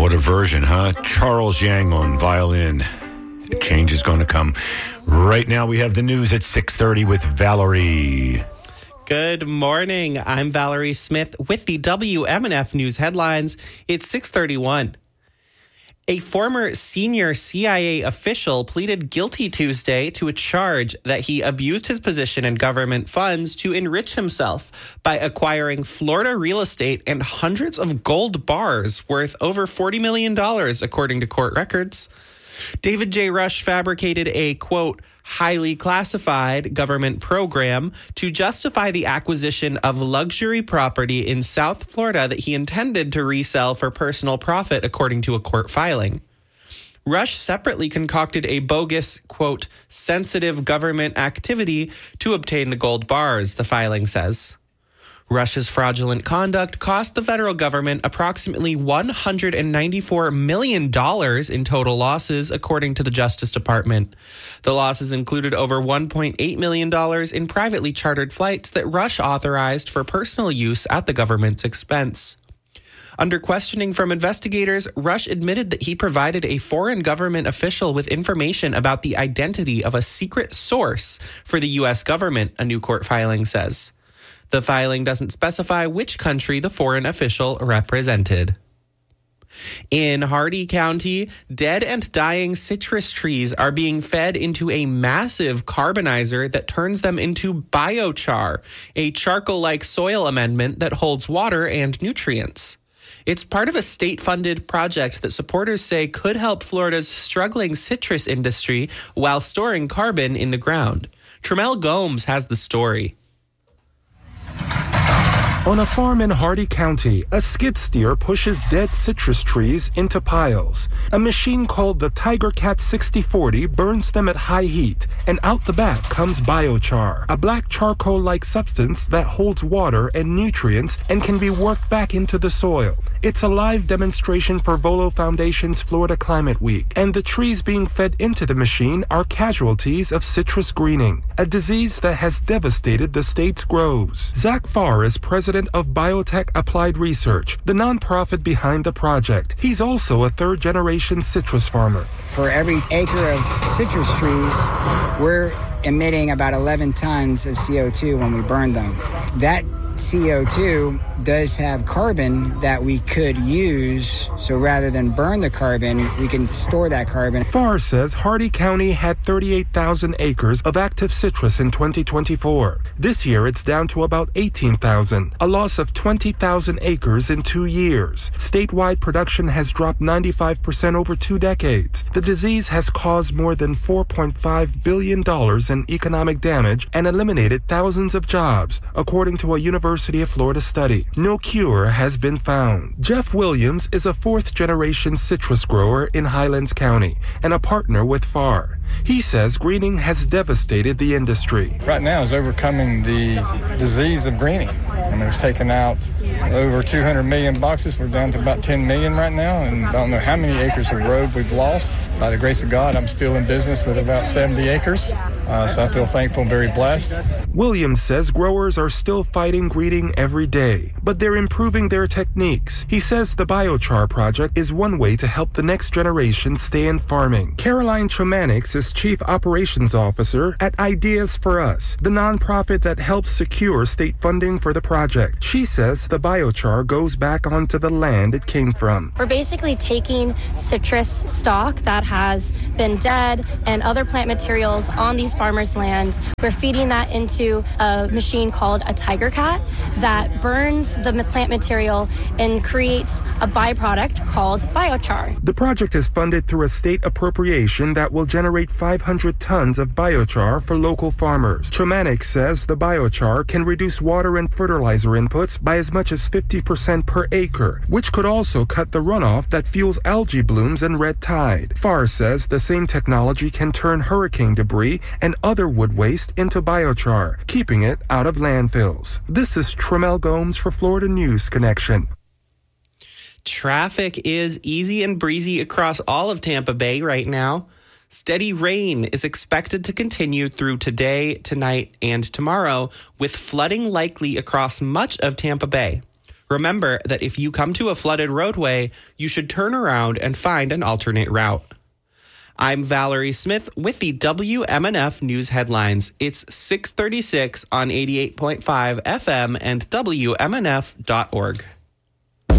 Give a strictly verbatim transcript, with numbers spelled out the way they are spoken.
What a version, huh? Charles Yang on violin. Change is going to come. Right now we have the news at six thirty with Valerie. Good morning. I'm Valerie Smith with the W M N F News headlines. It's six thirty-one. A former senior C I A official pleaded guilty Tuesday to a charge that he abused his position in government funds to enrich himself by acquiring Florida real estate and hundreds of gold bars worth over forty million dollars, according to court records. David J. Rush fabricated a, quote, highly classified government program to justify the acquisition of luxury property in South Florida that he intended to resell for personal profit, according to a court filing. Rush separately concocted a bogus, quote, sensitive government activity to obtain the gold bars, the filing says. Rush's fraudulent conduct cost the federal government approximately one hundred ninety-four million dollars in total losses, according to the Justice Department. The losses included over one point eight million dollars in privately chartered flights that Rush authorized for personal use at the government's expense. Under questioning from investigators, Rush admitted that he provided a foreign government official with information about the identity of a secret source for the U S government, a new court filing says. The filing doesn't specify which country the foreign official represented. In Hardee County, dead and dying citrus trees are being fed into a massive carbonizer that turns them into biochar, a charcoal-like soil amendment that holds water and nutrients. It's part of a state-funded project that supporters say could help Florida's struggling citrus industry while storing carbon in the ground. Tremel Gomes has the story. On a farm in Hardee County, a skid steer pushes dead citrus trees into piles. A machine called the Tiger Cat sixty forty burns them at high heat, and out the back comes biochar, a black charcoal-like substance that holds water and nutrients and can be worked back into the soil. It's a live demonstration for Volo Foundation's Florida Climate Week, and the trees being fed into the machine are casualties of citrus greening, a disease that has devastated the state's groves. Zach Farr is president of Biotech Applied Research, the nonprofit behind the project. He's also a third-generation citrus farmer. For every acre of citrus trees, we're emitting about eleven tons of C O two when we burn them. That C O two does have carbon that we could use, so rather than burn the carbon, we can store that carbon. Farr says Hardee County had thirty-eight thousand acres of active citrus in twenty twenty-four. This year it's down to about eighteen thousand, a loss of twenty thousand acres in two years. Statewide production has dropped ninety-five percent over two decades. The disease has caused more than four point five billion dollars in economic damage and eliminated thousands of jobs, according to a University of Florida study. No cure has been found. Jeff Williams is a fourth-generation citrus grower in Highlands County and a partner with Farr. He says greening has devastated the industry. Right now is overcoming the disease of greening. I mean, it's taken out over two hundred million boxes. We're down to about ten million right now, and I don't know how many acres of road we've lost. By the grace of God, I'm still in business with about seventy acres, uh, so I feel thankful and very blessed. Williams says growers are still fighting greening every day, but they're improving their techniques. He says the biochar project is one way to help the next generation stay in farming. Caroline Chomanix is Chief Operations Officer at Ideas for Us, the nonprofit that helps secure state funding for the project. She says the biochar goes back onto the land it came from. We're basically taking citrus stock that has been dead and other plant materials on these farmers' land. We're feeding that into a machine called a Tiger Cat that burns the plant material and creates a byproduct called biochar. The project is funded through a state appropriation that will generate five hundred tons of biochar for local farmers. Chomanix says the biochar can reduce water and fertilizer inputs by as much as fifty percent per acre, which could also cut the runoff that fuels algae blooms and red tide. Farr says the same technology can turn hurricane debris and other wood waste into biochar, keeping it out of landfills. This is Tremel Gomes for Florida News Connection. Traffic is easy and breezy across all of Tampa Bay right now. Steady rain is expected to continue through today, tonight, and tomorrow, with flooding likely across much of Tampa Bay. Remember that if you come to a flooded roadway, you should turn around and find an alternate route. I'm Valerie Smith with the W M N F News Headlines. It's six thirty-six on eighty-eight point five F M and W M N F dot org.